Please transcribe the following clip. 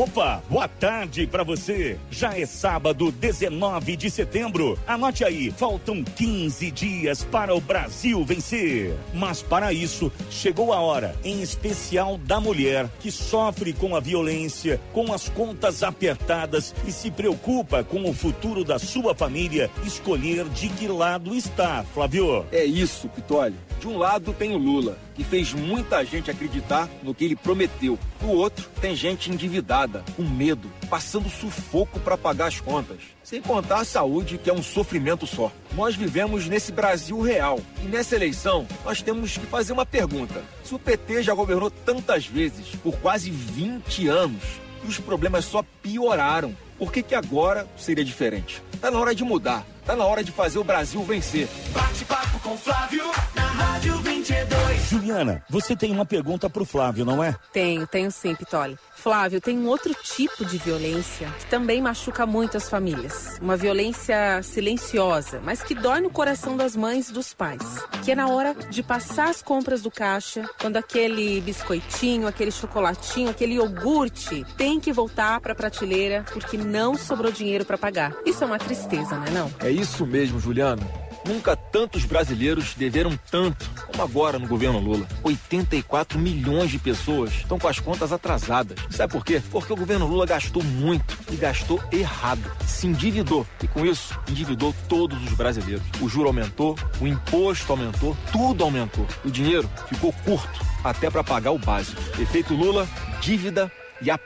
Opa, boa tarde pra você. Já é sábado, 19 de setembro. Anote aí, faltam 15 dias para o Brasil vencer. Mas para isso, chegou a hora, em especial da mulher, que sofre com a violência, com as contas apertadas e se preocupa com o futuro da sua família, escolher de que lado está, Flávio. É isso, Pitoli. De um lado tem o Lula, que fez muita gente acreditar no que ele prometeu. Do outro, tem gente endividada, com medo, passando sufoco para pagar as contas. Sem contar a saúde, que é um sofrimento só. Nós vivemos nesse Brasil real. E nessa eleição, nós temos que fazer uma pergunta. Se o PT já governou tantas vezes, por quase 20 anos, e os problemas só pioraram, por que agora seria diferente? Tá na hora de mudar. Tá na hora de fazer o Brasil vencer. Bate-papo com Flávio na Rádio 22. Juliana, você tem uma pergunta pro Flávio, não é? Tenho sim, Pitoli. Flávio, tem um outro tipo de violência que também machuca muito as famílias. Uma violência silenciosa, mas que dói no coração das mães e dos pais. Que é na hora de passar as compras do caixa, quando aquele biscoitinho, aquele chocolatinho, aquele iogurte tem que voltar pra prateleira porque não sobrou dinheiro pra pagar. Isso é uma tristeza, né não? É isso mesmo, Juliano. Nunca tantos brasileiros deveram tanto como agora no governo Lula. 84 milhões de pessoas estão com as contas atrasadas. Sabe por quê? Porque o governo Lula gastou muito e gastou errado. Se endividou e com isso endividou todos os brasileiros. O juro aumentou, o imposto aumentou, tudo aumentou. O dinheiro ficou curto até para pagar o básico. Efeito Lula, dívida